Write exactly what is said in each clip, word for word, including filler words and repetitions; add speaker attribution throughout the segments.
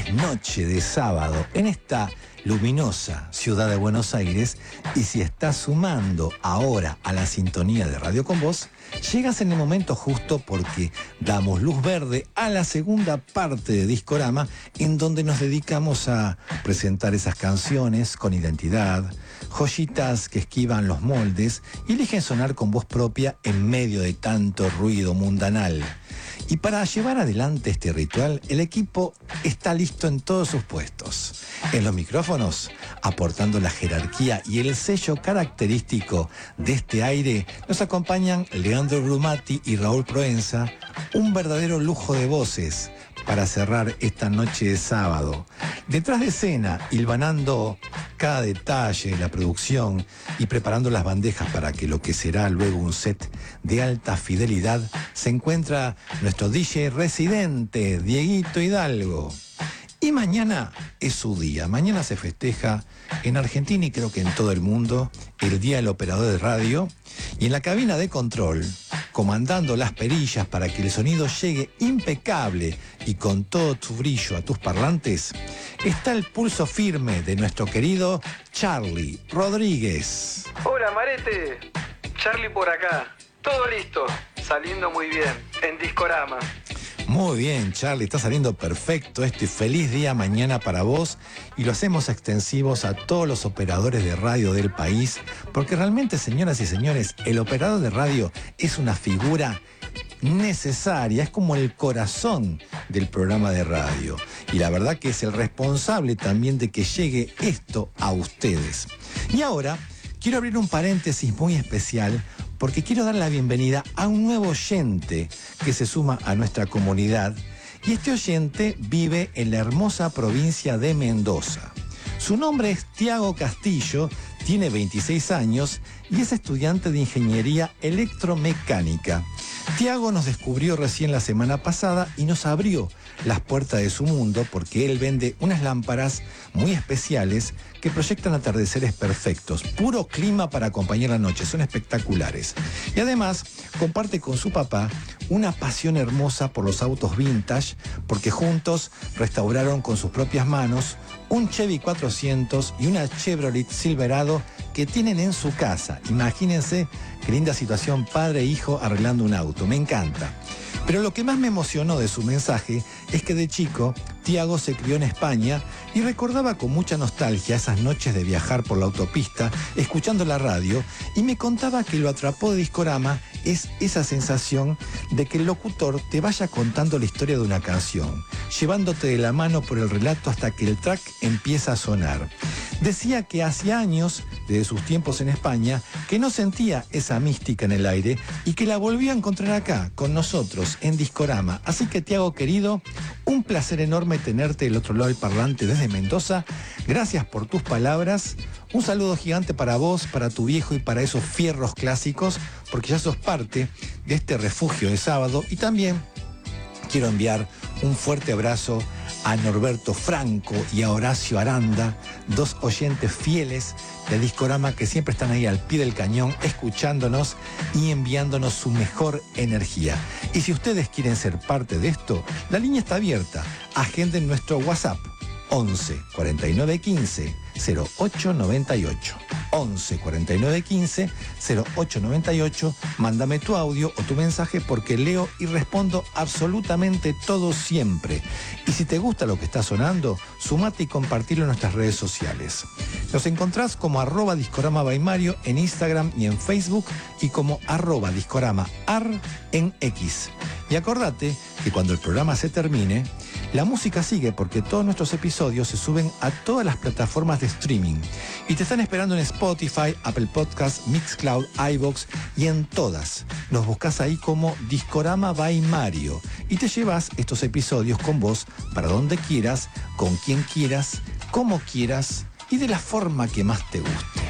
Speaker 1: noche de sábado en esta luminosa ciudad de Buenos Aires, y si estás sumando ahora a la sintonía de Radio Con Vos, llegas en el momento justo porque damos luz verde a la segunda parte de Discorama, en donde nos dedicamos a presentar esas canciones con identidad, joyitas que esquivan los moldes y eligen sonar con voz propia en medio de tanto ruido mundanal. Y para llevar adelante este ritual, el equipo está listo en todos sus puestos. En los micrófonos, aportando la jerarquía y el sello característico de este aire, nos acompañan Leandro Brumati y Raúl Proenza, un verdadero lujo de voces para cerrar esta noche de sábado. Detrás de escena, hilvanando cada detalle de la producción y preparando las bandejas para que lo que será luego un set de alta fidelidad, se encuentra nuestro D J residente, Dieguito Hidalgo. Y mañana es su día. Mañana se festeja en Argentina y creo que en todo el mundo el Día del Operador de Radio. Y en la cabina de control, comandando las perillas para que el sonido llegue impecable y con todo tu brillo a tus parlantes, está el pulso firme de nuestro querido Charlie Rodríguez.
Speaker 2: Hola, Marete. Charlie por acá. Todo listo. Saliendo muy bien. En Discorama.
Speaker 1: Muy bien, Charlie, está saliendo perfecto esto y feliz día mañana para vos, y lo hacemos extensivos a todos los operadores de radio del país, porque realmente, señoras y señores, el operador de radio es una figura necesaria, es como el corazón del programa de radio, y la verdad que es el responsable también de que llegue esto a ustedes. Y ahora quiero abrir un paréntesis muy especial, porque quiero dar la bienvenida a un nuevo oyente que se suma a nuestra comunidad, y este oyente vive en la hermosa provincia de Mendoza. Su nombre es Tiago Castillo, tiene veintiséis años y es estudiante de Ingeniería Electromecánica. Tiago nos descubrió recién la semana pasada y nos abrió las puertas de su mundo, porque él vende unas lámparas muy especiales que proyectan atardeceres perfectos, puro clima para acompañar la noche, son espectaculares. Y además comparte con su papá una pasión hermosa por los autos vintage, porque juntos restauraron con sus propias manos un Chevy cuatrocientos y una Chevrolet Silverado que tienen en su casa. Imagínense qué linda situación, padre e hijo arreglando un auto, me encanta. Pero lo que más me emocionó de su mensaje es que de chico Tiago se crió en España y recordaba con mucha nostalgia esas noches de viajar por la autopista escuchando la radio, y me contaba que lo atrapó de Discorama es esa sensación de que el locutor te vaya contando la historia de una canción, llevándote de la mano por el relato hasta que el track empieza a sonar. Decía que hacía años, desde sus tiempos en España, que no sentía esa mística en el aire y que la volvía a encontrar acá, con nosotros, en Discorama. Así que, Tiago querido, un placer enorme tenerte del otro lado del parlante desde Mendoza. Gracias por tus palabras. Un saludo gigante para vos, para tu viejo y para esos fierros clásicos, porque ya sos parte de este refugio de sábado. Y también quiero enviar un fuerte abrazo a Norberto Franco y a Horacio Aranda, dos oyentes fieles de Discorama que siempre están ahí al pie del cañón, escuchándonos y enviándonos su mejor energía. Y si ustedes quieren ser parte de esto, la línea está abierta. Agenden nuestro WhatsApp once cuarenta y nueve quince cero ocho noventa y ocho. once cuarenta y nueve quince cero ocho noventa y ocho. Mándame tu audio o tu mensaje, porque leo y respondo absolutamente todo siempre. Y si te gusta lo que está sonando, sumate y compartilo en nuestras redes sociales. Nos encontrás como arroba Discorama by Mario en Instagram y en Facebook, y como arroba Discorama ar en X. Y acordate que cuando el programa se termine, la música sigue, porque todos nuestros episodios se suben a todas las plataformas de streaming y te están esperando en Spotify, Apple Podcasts, Mixcloud, iVoox y en todas. Nos buscas ahí como Discorama by Mario y te llevas estos episodios con vos para donde quieras, con quien quieras, como quieras y de la forma que más te guste.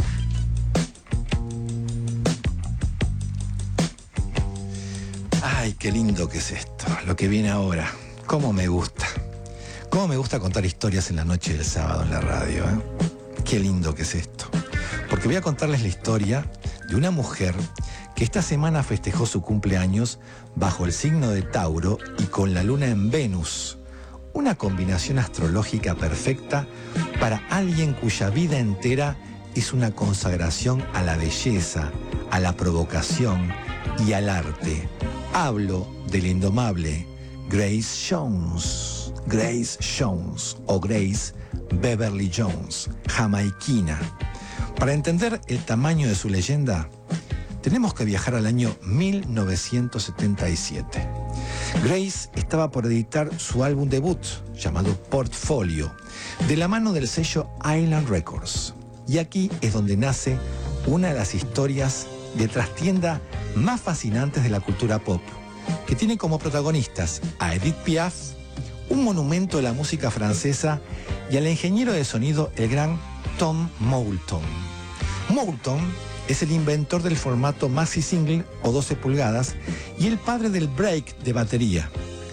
Speaker 1: Ay, qué lindo que es esto, lo que viene ahora. Cómo me gusta. Cómo me gusta contar historias en la noche del sábado en la radio, ¿eh? Qué lindo que es esto. Porque voy a contarles la historia de una mujer que esta semana festejó su cumpleaños bajo el signo de Tauro y con la luna en Venus. una combinación astrológica perfecta para alguien cuya vida entera es una consagración a la belleza, a la provocación y al arte. Hablo del indomable Grace Jones, Grace Jones o Grace Beverly Jones, jamaiquina. Para entender el tamaño de su leyenda, tenemos que viajar al año mil novecientos setenta y siete. Grace estaba por editar su álbum debut, llamado Portfolio, de la mano del sello Island Records. Y aquí es donde nace una de las historias de trastienda más fascinantes de la cultura pop, que tiene como protagonistas a Edith Piaf, un monumento de la música francesa, y al ingeniero de sonido, el gran Tom Moulton. Moulton es el inventor del formato maxi single o doce pulgadas y el padre del break de batería.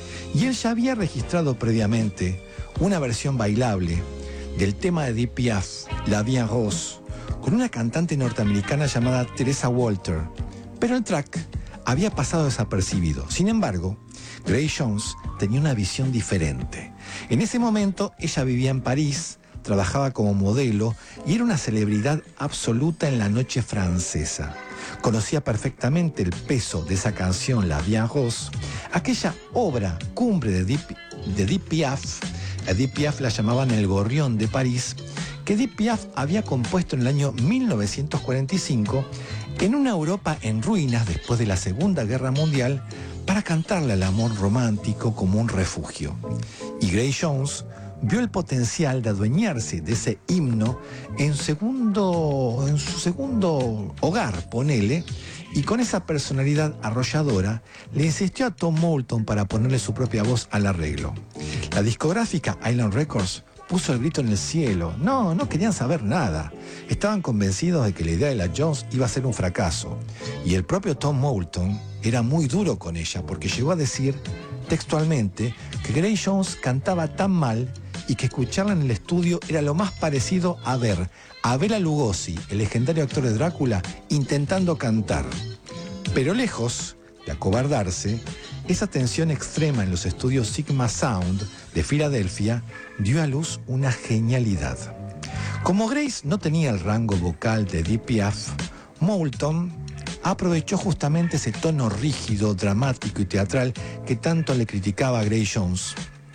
Speaker 1: Y él ya había registrado previamente una versión bailable del tema de Edith Piaf, La Vie en Rose, con una cantante norteamericana llamada Teresa Walter, pero el track había pasado desapercibido. Sin embargo, Grace Jones tenía una visión diferente. En ese momento ella vivía en París, trabajaba como modelo y era una celebridad absoluta en la noche francesa. Conocía perfectamente el peso de esa canción, La Vie en Rose, aquella obra cumbre de Edith, de Edith Piaf. Edith Piaf la llamaban el gorrión de París, que Edith Piaf había compuesto en el año mil novecientos cuarenta y cinco en una Europa en ruinas después de la Segunda Guerra Mundial, para cantarle al amor romántico como un refugio. Y Grace Jones vio el potencial de adueñarse de ese himno en, segundo, en su segundo hogar, ponele, y con esa personalidad arrolladora le insistió a Tom Moulton para ponerle su propia voz al arreglo. La discográfica Island Records puso el grito en el cielo. No, no querían saber nada. Estaban convencidos de que la idea de la Jones iba a ser un fracaso. Y el propio Tom Moulton era muy duro con ella, porque llegó a decir textualmente que Grace Jones cantaba tan mal y que escucharla en el estudio era lo más parecido a ver a Bela Lugosi, el legendario actor de Drácula, intentando cantar. Pero lejos de acobardarse, esa tensión extrema en los estudios Sigma Sound de Filadelfia dio a luz una genialidad. Como Grace no tenía el rango vocal de Edith Piaf, Moulton aprovechó justamente ese tono rígido, dramático y teatral que tanto le criticaba a Grace Jones.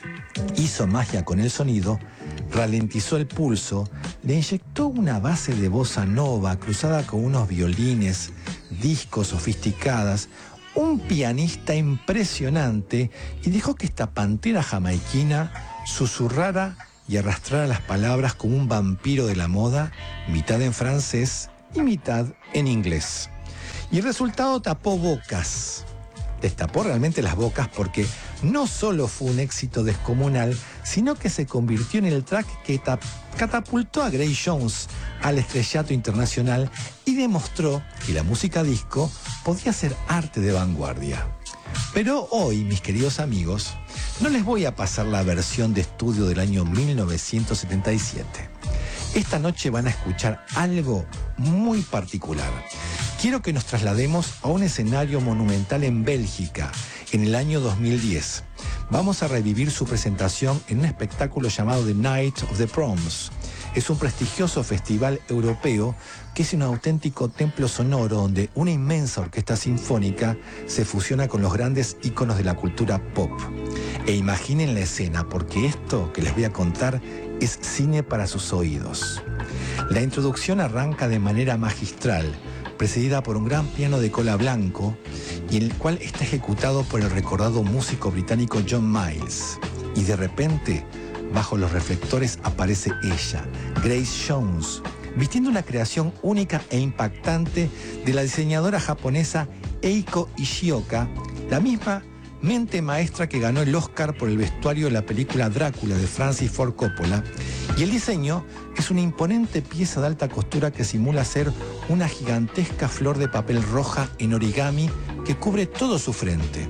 Speaker 1: Hizo magia con el sonido, ralentizó el pulso, le inyectó una base de bossa nova cruzada con unos violines, discos sofisticadas, un pianista impresionante, y dejó que esta pantera jamaiquina susurrara y arrastrara las palabras como un vampiro de la moda, mitad en francés y mitad en inglés. Y el resultado tapó bocas. Destapó realmente las bocas, porque no solo fue un éxito descomunal, sino que se convirtió en el track que catapultó a Grace Jones al estrellato internacional y demostró que la música disco podía ser arte de vanguardia. Pero hoy, mis queridos amigos, no les voy a pasar la versión de estudio del año mil novecientos setenta y siete. Esta noche van a escuchar algo muy particular. Quiero que nos traslademos a un escenario monumental en Bélgica, en el año dos mil diez. Vamos a revivir su presentación en un espectáculo llamado The Night of the Proms. Es un prestigioso festival europeo que es un auténtico templo sonoro donde una inmensa orquesta sinfónica se fusiona con los grandes íconos de la cultura pop. E imaginen la escena, porque esto que les voy a contar es cine para sus oídos. La introducción arranca de manera magistral, precedida por un gran piano de cola blanco, y en el cual está ejecutado por el recordado músico británico John Miles. Y de repente, bajo los reflectores aparece ella, Grace Jones, vistiendo una creación única e impactante de la diseñadora japonesa Eiko Ishioka, la misma mente maestra que ganó el Oscar por el vestuario de la película Drácula de Francis Ford Coppola. Y el diseño es una imponente pieza de alta costura que simula ser una gigantesca flor de papel roja en origami que cubre todo su frente.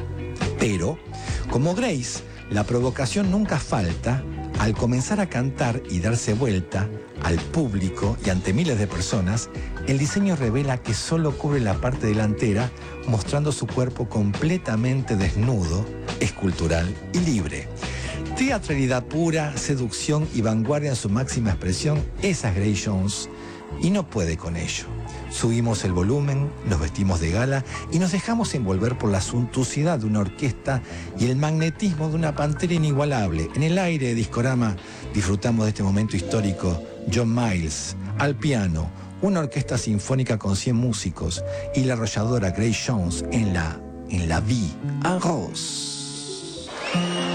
Speaker 1: Pero, como Grace, la provocación nunca falta. Al comenzar a cantar y darse vuelta al público y ante miles de personas, el diseño revela que solo cubre la parte delantera, mostrando su cuerpo completamente desnudo, escultural y libre. Teatralidad pura, seducción y vanguardia en su máxima expresión, esa es Grace Jones, y no puede con ello. Subimos el volumen, nos vestimos de gala y nos dejamos envolver por la suntuosidad de una orquesta y el magnetismo de una pantera inigualable. En el aire de Discorama disfrutamos de este momento histórico. John Miles, al piano, una orquesta sinfónica con cien músicos y la arrolladora Grace Jones en la, en la vie en rose.